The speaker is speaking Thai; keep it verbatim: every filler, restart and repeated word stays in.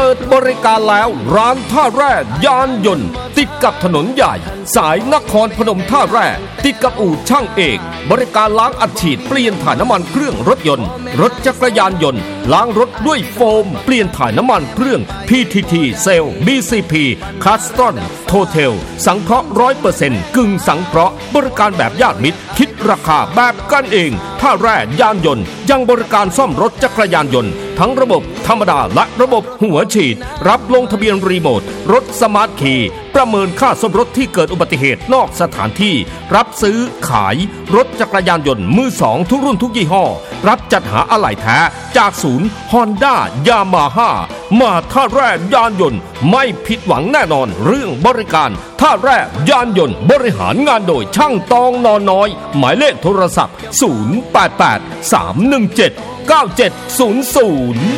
ปิดบริการแล้วร้านท่าแร่ยานยนต์ติดกับถนนใหญ่สายนครพนมท่าแร่ติดกับอู่ช่างเอกบริการล้างอัดฉีดเปลี่ยนถ่ายน้ำมันเครื่องรถยนต์รถจักรยานยนต์ล้างรถด้วยโฟมเปลี่ยนถ่ายน้ำมันเครื่อง พี ที ที เซล บี ซี พี คัสตอนโทเทลสังเคราะห์ ร้อยเปอร์เซ็นต์ กึ่งสังเคราะห์บริการแบบญาติมิตรคิดราคาแบบกันเองท่าแร่ยานยนต์ยังบริการซ่อมรถจักรยานยนต์ทั้งระบบธรรมดาและระบบหัวฉีดรับลงทะเบียนรีโมทรถสมาร์ทคีย์ประเมินค่าซ่อมรถที่เกิดอุบัติเหตุนอกสถานที่รับซื้อขายรถจักรยานยนต์มือสองทุกรุ่นทุกยี่ห้อรับจัดหาอะไหล่แท้จากศูนย์ฮอนด้ายามาฮ่ามาท่าแร่ยานยนต์ไม่ผิดหวังแน่นอนเรื่องบริการท่าแร่ยานยนต์บริหารงานโดยช่างตองนอนน้อยหมายเลขโทรศัพท์ศูนย์ แปด แปด สาม หนึ่ง เจ็ด เก้า เจ็ด ศูนย์ ศูนย์